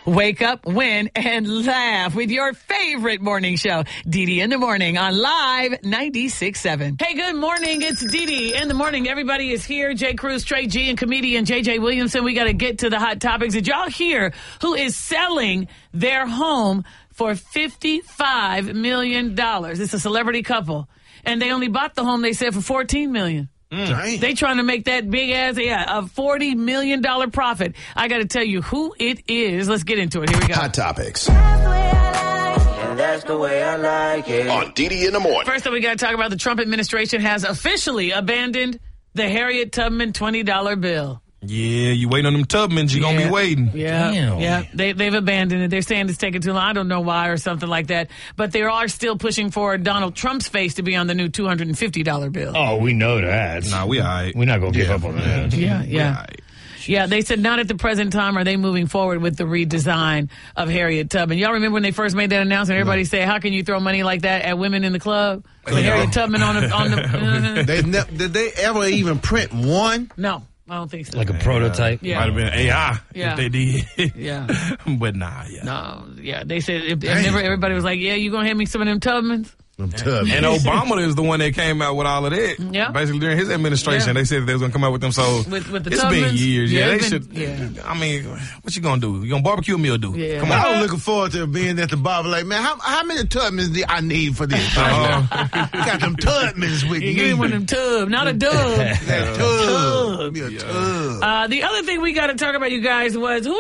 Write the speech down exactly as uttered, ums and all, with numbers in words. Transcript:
Wake up, win, and laugh with your favorite morning show, Dee in the Morning on Live ninety-six point seven. Hey, good morning. It's Dee in the Morning. Everybody is here. Jay Cruz, Trey G, and comedian J J Williamson. We got to get to the hot topics. Did y'all hear who is selling their home for fifty-five million dollars? It's a celebrity couple. And they only bought the home, they said, for fourteen million dollars. Mm. They trying to make that big ass, yeah, a forty million dollars profit. I got to tell you who it is. Let's get into it. Here we go. Hot topics. And that's the way I like it. On Dee in the Morning. First up, we got to talk about the Trump administration has officially abandoned the Harriet Tubman twenty dollar bill. Yeah, you waiting on them Tubmans, you're yeah. going to be waiting. Yeah, Damn. yeah. They, they've abandoned it. They're saying it's taking too long. I don't know why or something like that. But they are still pushing for Donald Trump's face to be on the new two hundred fifty dollar bill. Oh, we know that. Nah, we all right. We're not going to give Yeah. up on that. Yeah, We yeah. all right. Yeah, they said not at the present time are they moving forward with the redesign of Harriet Tubman. Y'all remember when they first made that announcement? Everybody said, how can you throw money like that at women in the club? With Yeah. Harriet Tubman on the... On the They ne- did they ever even print one? no, I don't think so. Like a prototype. Yeah. Might have been A I Yeah. if they did. Yeah. But nah, yeah. No, yeah, they said, if, if never, everybody was like, yeah, you going to hand me some of them Tubmans? Them Tubmans. And Obama is the one that came out with all of that. Yeah. Basically during his administration, Yeah. they said that they was going to come out with them. So With- with the it's been Tubmans? years. Yeah, Yeah, they it's should. been- yeah. I mean, what you going to do? You going to barbecue me or do? Yeah. Come I on. was looking forward to being at the bar, like, man, how how many Tubmans do I need for this? Uh-huh. Got them Tubmans with You me. give me one of them tub, not a dub. That tub. Tub. Give me a tub. Uh, the other thing we got to talk about, you guys, was who